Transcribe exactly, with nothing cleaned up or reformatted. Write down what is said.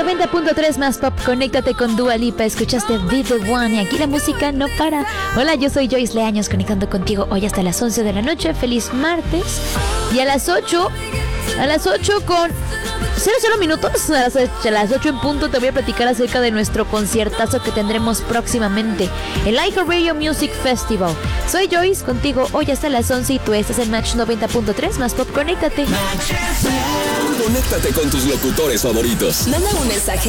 noventa punto tres más pop, conéctate con Dua Lipa. Escuchaste Be The One y aquí la música no para. Hola, yo soy Joyce Leaños, conectando contigo hoy hasta las once de la noche. Feliz martes. Y a las ocho, a las ocho con cero cero minutos, a las, a las ocho en punto, te voy a platicar acerca de nuestro conciertazo que tendremos próximamente, el iHeartRadio Music Festival. Soy Joyce, contigo hoy hasta las once y tú estás en Match noventa punto tres más pop, conéctate. Conéctate con tus locutores favoritos. Manda un mensaje